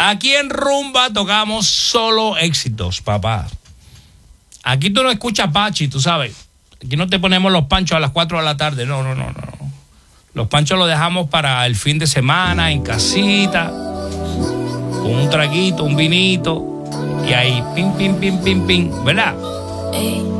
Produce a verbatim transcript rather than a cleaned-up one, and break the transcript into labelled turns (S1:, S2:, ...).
S1: Aquí en Rumba tocamos solo éxitos, papá. Aquí tú no escuchas Pachi, tú sabes. Aquí no te ponemos los panchos a las cuatro de la tarde. No, no, no, no. Los panchos los dejamos para el fin de semana, en casita, con un traguito, un vinito. Y ahí, pim, pim, pim, pim, pim, ¿verdad?
S2: Ey.